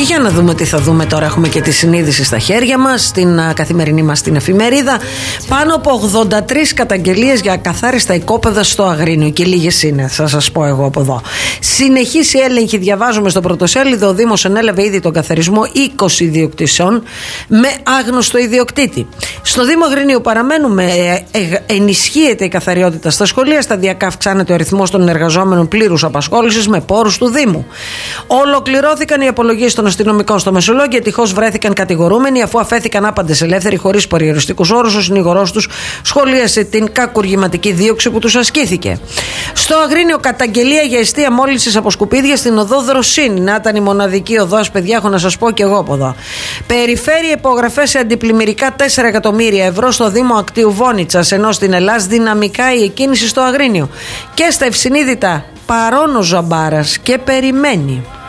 Και για να δούμε τι θα δούμε τώρα. Έχουμε και τη συνείδηση στα χέρια μας, στην καθημερινή μας την εφημερίδα. Πάνω από 83 καταγγελίες για ακαθάριστα οικόπεδα στο Αγρίνιο. Και λίγες είναι, θα σας πω εγώ από εδώ. Συνεχής η έλεγχη, διαβάζουμε στο πρωτοσέλιδο. Ο Δήμος ενέλαβε ήδη τον καθαρισμό 20 ιδιοκτησιών με άγνωστο ιδιοκτήτη. Στο Δήμο Αγρινίου παραμένουμε. Ενισχύεται η καθαριότητα στα σχολεία. Σταδιακά αυξάνεται ο αριθμός των εργαζόμενων πλήρους απασχόλησης με πόρους του Δήμου. Ολοκληρώθηκαν οι απολογίες των αστυνομικών στο Μεσολόγγιο. Ευτυχώς βρέθηκαν κατηγορούμενοι, αφού αφέθηκαν άπαντες ελεύθεροι χωρίς περιοριστικούς όρους. Ο συνηγορός τους σχολίασε την κακουργηματική δίωξη που τους ασκήθηκε. Στο Αγρίνιο, καταγγελία για εστία μόλυνσης από σκουπίδια στην οδό Δροσίνη. Να ήταν η μοναδική οδός, παιδιά, έχω να σας πω και εγώ από εδώ. Περιφέρεια υπογραφές σε αντιπλημμυρικά 4 εκατομμύρια ευρώ στο Δήμο Ακτίου Βόνιτσας, ενώ στην Ελλάδα δυναμικά η εκκίνηση στο Αγρίνιο. Και στα ευσυνείδητα, παρόν ο Ζαμπάρας και περιμένει.